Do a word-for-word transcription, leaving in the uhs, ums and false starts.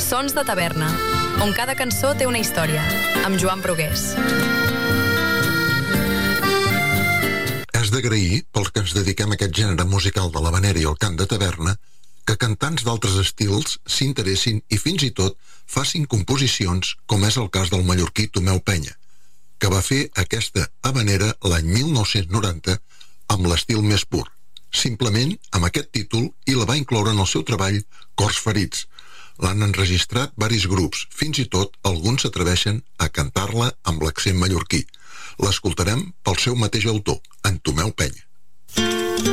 Sons de taverna, on cada cançó té una història, amb Joan Brugués. És d'agrair, pels que ens dediquem a aquest gènere musical de l'havanera i el cant de taverna, que cantants d'altres estils s'interessin i fins i tot facin composicions, com és el cas del mallorquí Tomeu Penya, que va fer aquesta havanera l'any mil nou-cents noranta amb l'estil més pur, simplement amb aquest títol, i la va incloure en el seu treball Cors Ferits. L'han enregistrat varis grups, fins i tot alguns s'atreveixen a cantar-la amb l'accent mallorquí. L'escoltarem pel seu mateix autor, en Tomeu Penya.